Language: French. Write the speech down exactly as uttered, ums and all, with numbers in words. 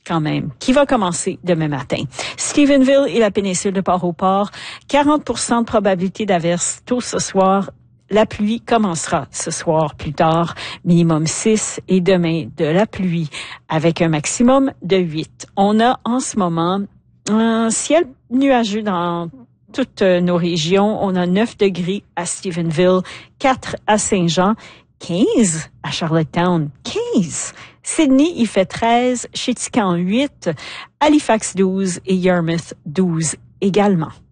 quand même, qui va commencer demain matin. Stephenville et la péninsule de Port-au-Port, quarante pour cent de probabilité d'averse tôt ce soir. La pluie commencera ce soir plus tard, minimum six, et demain de la pluie avec un maximum de huit. On a en ce moment un ciel nuageux dans toutes nos régions. On a neuf degrés à Stephenville, quatre à Saint-Jean, quinze à Charlottetown, quinze. Sydney, il fait treize, Chéticamp huit, Halifax douze et Yarmouth douze également.